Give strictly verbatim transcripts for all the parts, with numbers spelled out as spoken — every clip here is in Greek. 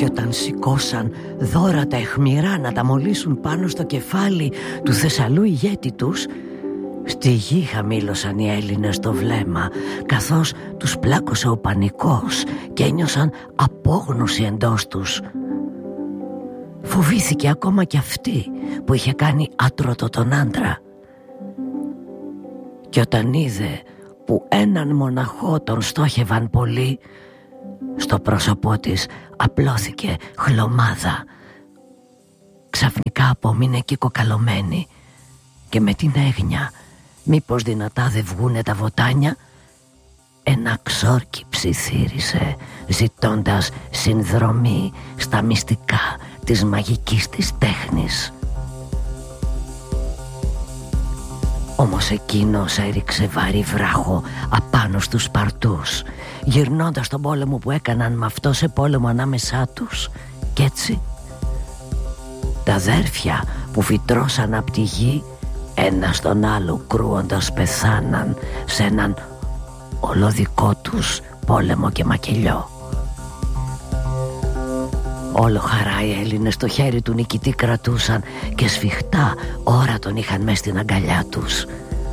Κι όταν σηκώσαν δώρα τα αιχμηρά να τα μολύσουν πάνω στο κεφάλι του Θεσσαλού ηγέτη τους, στη γη χαμήλωσαν οι Έλληνες το βλέμμα, καθώς τους πλάκωσε ο πανικός και ένιωσαν απόγνωση εντός τους. Φοβήθηκε ακόμα κι αυτή που είχε κάνει άτρωτο τον άντρα. Και όταν είδε που έναν μοναχό τον στόχευαν πολύ, στο πρόσωπό της απλώθηκε χλωμάδα. Ξαφνικά απόμεινε εκεί κοκαλωμένη και με την έγνοια μήπως δυνατά δεν βγούνε τα βοτάνια, ένα ξόρκι ψιθύρισε ζητώντας συνδρομή στα μυστικά της μαγικής της τέχνης. Όμως εκείνος έριξε βαρύ βράχο απάνω στους Σπαρτούς, γυρνώντας τον πόλεμο που έκαναν με αυτό σε πόλεμο ανάμεσά τους. Κι έτσι τα αδέρφια που φυτρώσαν απ' τη γη ένα στον άλλο κρούοντας πεθάναν σε έναν ολοδικό τους πόλεμο και μακελιό. Όλο χαρά οι Έλληνες στο χέρι του νικητή κρατούσαν και σφιχτά ώρα τον είχαν μες στην αγκαλιά τους.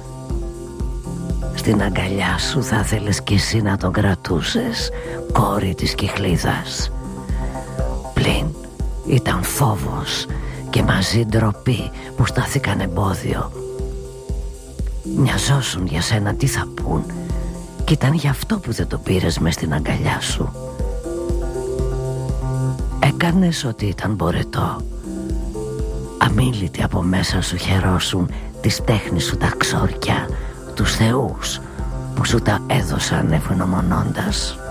Στην αγκαλιά σου θα θέλες κι εσύ να τον κρατούσες, κόρη της Κυχλίδας. Πλην ήταν φόβος και μαζί ντροπή που στάθηκαν εμπόδιο. Μοιαζόσουν για σένα τι θα πούν, κι ήταν γι' αυτό που δεν το πήρες μες στην αγκαλιά σου. Έκανες ότι ήταν μπορετό. Αμίλητοι από μέσα σου χαιρόσουν της τέχνης σου τα ξόρκια, τους θεούς που σου τα έδωσαν ευγνωμονώντας.